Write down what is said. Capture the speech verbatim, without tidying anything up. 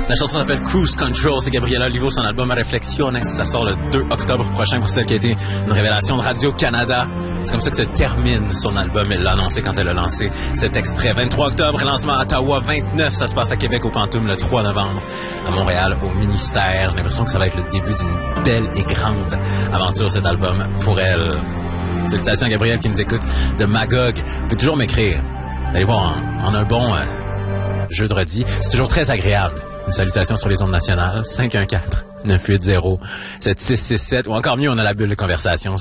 La chanson s'appelle Cruise Control, c'est Gabriela Olivo, son album Reflexiones. Ça sort le deux octobre prochain pour celle qui a été une révélation de Radio-Canada. C'est comme ça que se termine son album. Elle l'a annoncé quand elle a lancé cet extrait. vingt-trois octobre, lancement à Ottawa. vingt-neuf, ça se passe à Québec au Pantoum le trois novembre. À Montréal, au Ministère. J'ai l'impression que ça va être le début d'une belle et grande aventure, cet album, pour elle. Salutations à Gabrielle qui nous écoute de Magog. Vous pouvez toujours m'écrire. Allez voir, on a un bon euh, jeu de redis. C'est toujours très agréable. Une salutation sur les ondes nationales. cinq un quatre, neuf huit zéro, sept six six sept. Ou encore mieux, on a la bulle de conversation